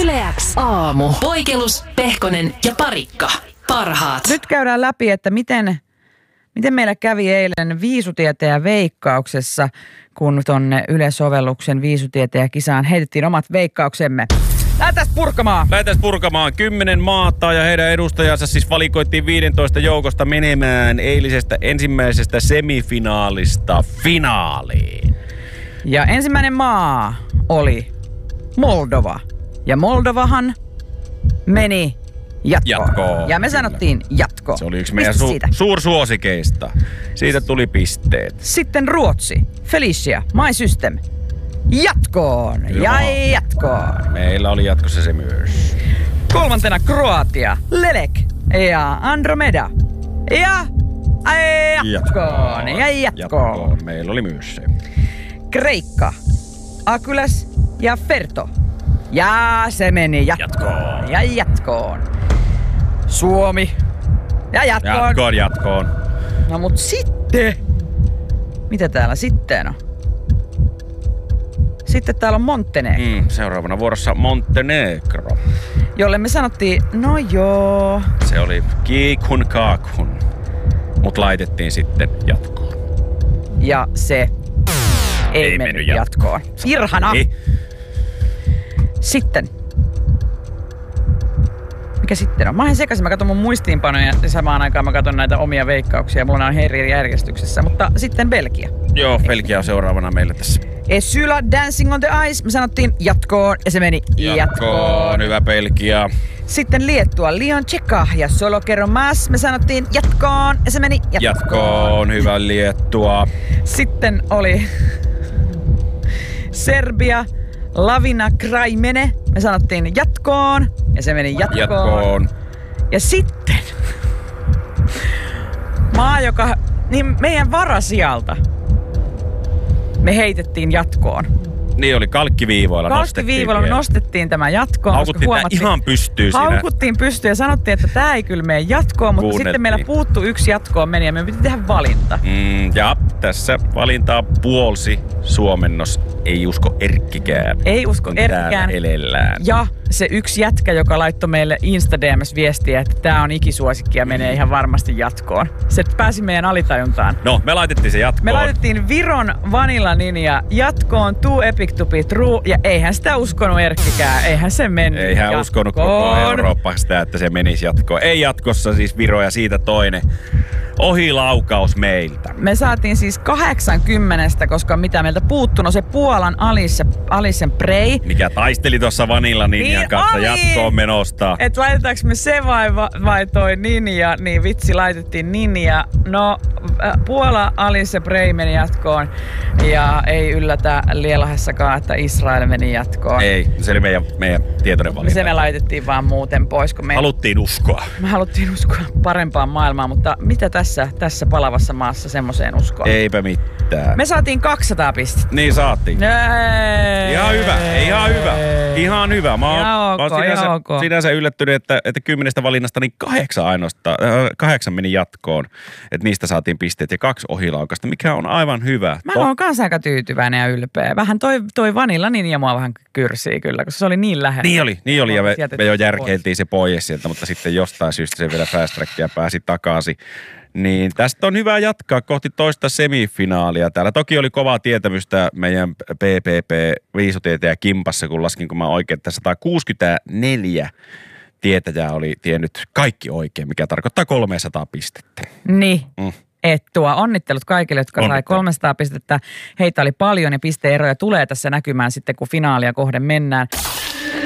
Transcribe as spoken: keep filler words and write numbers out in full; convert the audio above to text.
Yle X aamu. Poikelus, Pehkonen ja Parikka. Parhaat. Nyt käydään läpi, että miten, miten meillä kävi eilen viisutieteen veikkauksessa, kun tonne Yle-sovelluksen viisutieteen kisaan heitettiin omat veikkauksemme. Lähdetään purkamaan! Lähdetään purkamaan. Kymmenen maata ja heidän edustajansa siis valikoittiin viisitoista joukosta menemään eilisestä ensimmäisestä semifinaalista finaaliin. Ja ensimmäinen maa oli Moldova. Ja Moldovahan meni jatkoon. Jatkoon. Ja me sanottiin jatko. Se oli yksi meidän su- suursuosikeista. Siitä tuli pisteet. Sitten Ruotsi. Felicia, My System. Jatkoon. Joo. Ja jatkoon. Meillä oli jatkossa se myös. Kolmantena Kroatia. Lelek ja Andromeda. Ja jatkoon. Ja jatkoon. Jatkoon. Meillä oli myös se. Kreikka. Akyläs ja Ferto. Ja se meni jatkoon. Jatkoon. Ja jatkoon. Suomi. Ja jatkoon. Jatkoon, jatkoon. No mut sitten. Mitä täällä sitten on? Sitten täällä on Montenegro. Mm, seuraavana vuorossa Montenegro. Jolle me sanottiin, no joo. Se oli kiikun kaakun. Mut laitettiin sitten jatkoon. Ja se ei, Ei mennyt mennyt jatkoon. Irhana. Ei. Sitten. Mikä sitten on? Mä oon sekaisin. Mä katson mun muistiinpanoja ja samaan aikaan mä katson näitä omia veikkauksia. Mulla on eri järjestyksessä. Mutta sitten Belgia. Joo, Belgia on seuraavana meillä tässä. Esyla Dancing on the Ice. Me sanottiin jatkoon ja se meni jatkoon. Jatkoon. Hyvä Belgia. Sitten Liettua Lion Tseka ja Solo Keromas. Me sanottiin jatkoon ja se meni jatkoon. Jatkoon. Hyvä Liettua. Sitten oli Serbia Lavina Kraimene. Me sanottiin jatkoon ja se meni jatkoon. Jatkoon. Ja sitten maa, joka niin meidän varasijalta me heitettiin jatkoon. Niin oli, kalkkiviivoilla nostettiin. Kalkkiviivoilla me nostettiin tämä jatkoon. Haukuttiin tää ihan pystyy siinä. Haukuttiin pystyyn ja sanottiin, että tää ei kyllä mene jatkoon, mutta sitten meillä puuttu yksi jatkoon meni ja me piti tehdä valinta. Mm, ja tässä valintaa puolsi suomennos. Ei usko Erkkikään. Ei usko Erkkikään. Elellään. Ja se yksi jätkä, joka laittoi meille Insta-D M:ssä viestiä, että tää on ikisuosikki ja menee ihan varmasti jatkoon. Se pääsi meidän alitajuntaan. No, me laitettiin se jatkoon. Me laitettiin Viron Vanilla Ninja jatkoon, Too Epic to be True, ja eihän sitä uskonut Erkkikään. Eihän se mennyt Eihän jatkoon. uskonut koko Eurooppa sitä, että se menisi jatkoon. Ei jatkossa siis Viro ja siitä toinen ohilaukaus meiltä. Me saatiin siis kahdeksankymmentä, koska mitä meiltä puuttuu, no se Puolan Alice, Alicen Prey. Mikä taisteli tuossa Vanilla Ninjan Niin kanssa oli. jatkoon menosta. Et laitetaanko me se vai, vai toi Ninja, niin vitsi laitettiin Ninja. No äh, Puola Alice Prey meni jatkoon ja ei yllätä Lielahessakaan, että Israel meni jatkoon. Ei, se oli meidän, meidän tietoinen valinta. Se me laitettiin vaan muuten pois, kun me haluttiin uskoa. Me haluttiin uskoa parempaan maailmaan, mutta mitä tässä, tässä palavassa maassa semmoiseen uskoa? Eipä mitään. Me saatiin kaksisataa pistettä. Niin saatiin. Ei. Ihan hyvä, ihan hyvä. Ihan hyvä. Mä oon, ihan ok, mä oon sinänsä, ok. sinänsä yllättynyt, että, että kymmenestä valinnasta niin kahdeksan ainoastaan, äh, kahdeksan meni jatkoon. Että niistä saatiin pisteet ja kaksi ohilaukasta, mikä on aivan hyvä. Mä oon kanssa aika tyytyväinen ja ylpeä. Vähän toi, toi Vanilla Ninja mua vähän kyrsii kyllä, koska se oli niin lähellä. Niin oli, niin oli ja me, me jo järkeiltiin pois. se pois sieltä, mutta sitten jostain syystä se vielä fast trackia pääsi takaisin. Niin tästä on hyvä jatkaa kohti toista semifinaalia. Täällä toki oli kovaa tietämystä meidän P P P-viisutieteen kimpassa, kun laskin, kun mä oikein, että sata kuusikymmentäneljä tietäjää oli tiennyt kaikki oikein, mikä tarkoittaa kolmesataa pistettä. Niin. Mm. Et tuo onnittelut kaikille, jotka sai kolmesataa pistettä. Heitä oli paljon ja pisteeroja tulee tässä näkymään sitten, kun finaalia kohden mennään.